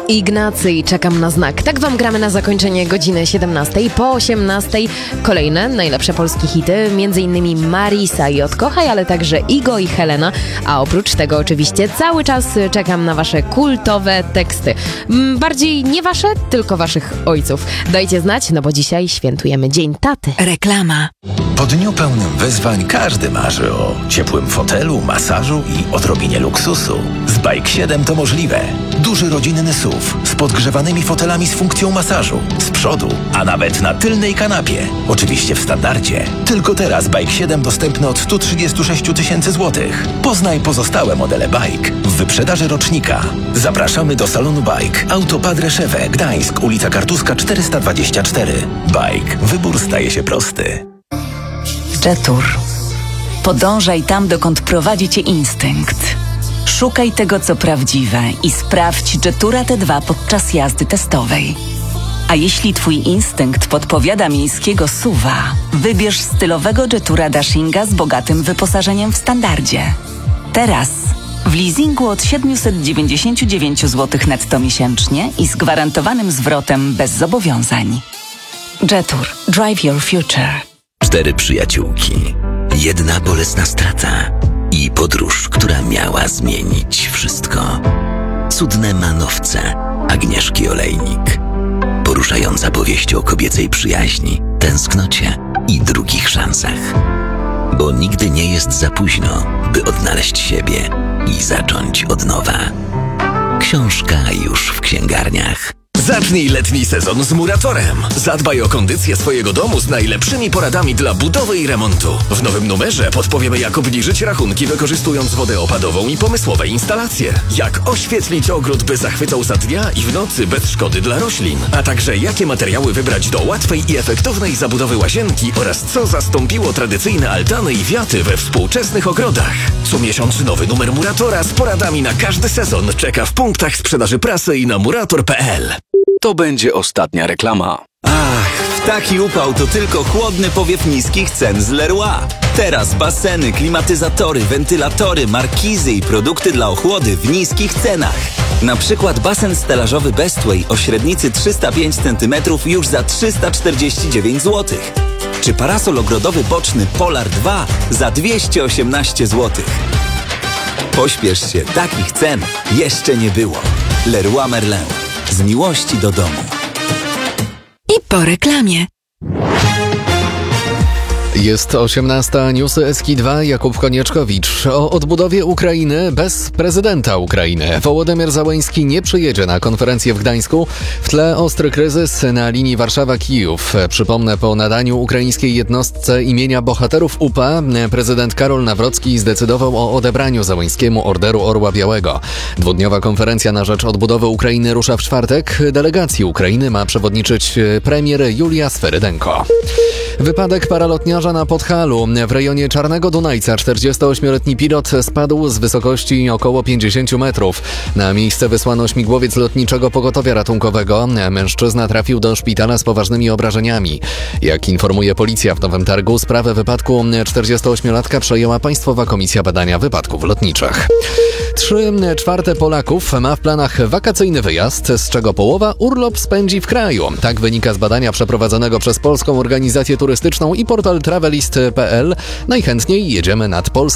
Ignacy, czekam na znak. Tak wam gramy na zakończenie godziny 17. Po 18 kolejne najlepsze polskie hity, m.in. Marisa i Odkochaj, ale także Igo i Helena. A oprócz tego oczywiście cały czas czekam na wasze kultowe teksty. Bardziej nie wasze, tylko waszych ojców. Dajcie znać, no bo dzisiaj świętujemy Dzień Taty. Reklama. Po dniu pełnym wyzwań każdy marzy o ciepłym fotelu, masażu i odrobinie luksusu. Z Bike 7 to możliwe. Duży rodzinny SUV z podgrzewanymi fotelami z funkcją masażu. Z przodu, a nawet na tylnej kanapie. Oczywiście w standardzie. Tylko teraz Bike 7 dostępny od 136 000 złotych. Poznaj pozostałe modele Bike w wyprzedaży rocznika. Zapraszamy do salonu Bike. Auto Padre Szewę, Gdańsk, ulica Kartuska 424. Bike. Wybór staje się prosty. Jetur. Podążaj tam, dokąd prowadzi cię instynkt. Szukaj tego, co prawdziwe i sprawdź Jetura T2 podczas jazdy testowej. A jeśli twój instynkt podpowiada miejskiego SUV-a, wybierz stylowego Jetura Dashinga z bogatym wyposażeniem w standardzie. Teraz w leasingu od 799 zł netto miesięcznie i z gwarantowanym zwrotem bez zobowiązań. Jetur. Drive your future. 4 przyjaciółki, jedna bolesna strata i podróż, która miała zmienić wszystko. Cudne manowce Agnieszki Olejnik. Poruszająca powieść o kobiecej przyjaźni, tęsknocie i drugich szansach. Bo nigdy nie jest za późno, by odnaleźć siebie i zacząć od nowa. Książka już w księgarniach. Zacznij letni sezon z Muratorem. Zadbaj o kondycję swojego domu z najlepszymi poradami dla budowy i remontu. W nowym numerze podpowiemy, jak obniżyć rachunki wykorzystując wodę opadową i pomysłowe instalacje. Jak oświetlić ogród, by zachwycał za dnia i w nocy bez szkody dla roślin. A także jakie materiały wybrać do łatwej i efektownej zabudowy łazienki oraz co zastąpiło tradycyjne altany i wiaty we współczesnych ogrodach. Co miesiąc nowy numer Muratora z poradami na każdy sezon czeka w punktach sprzedaży prasy i na murator.pl. To będzie ostatnia reklama. Ach, w taki upał to tylko chłodny powiew niskich cen z Leroy. Teraz baseny, klimatyzatory, wentylatory, markizy i produkty dla ochłody w niskich cenach. Na przykład basen stelażowy Bestway o średnicy 305 cm już za 349 zł. Czy parasol ogrodowy boczny Polar 2 za 218 zł. Pośpiesz się, takich cen jeszcze nie było. Leroy Merlin. Z miłości do domu. I po reklamie. Jest 18. Newsy Eski2. Jakub Konieczkowicz. O odbudowie Ukrainy bez prezydenta Ukrainy. Wołodymyr Zełenski nie przyjedzie na konferencję w Gdańsku. W tle ostry kryzys na linii Warszawa-Kijów. Przypomnę, po nadaniu ukraińskiej jednostce imienia bohaterów UPA prezydent Karol Nawrocki zdecydował o odebraniu Zełenskiemu Orderu Orła Białego. Dwudniowa konferencja na rzecz odbudowy Ukrainy rusza w czwartek. Delegacji Ukrainy ma przewodniczyć premier Julia Sferydenko. Wypadek paralotniarza na Podhalu. W rejonie Czarnego Dunajca 48-letni pilot spadł z wysokości około 50 metrów. Na miejsce wysłano śmigłowiec lotniczego pogotowia ratunkowego. Mężczyzna trafił do szpitala z poważnymi obrażeniami. Jak informuje policja w Nowym Targu, sprawę wypadku 48-latka przejęła Państwowa Komisja Badania Wypadków Lotniczych. 3/4 Polaków ma w planach wakacyjny wyjazd, z czego połowa urlop spędzi w kraju. Tak wynika z badania przeprowadzonego przez Polską Organizację Turystyczną i portal travelist.pl. Najchętniej jedziemy nad Polskę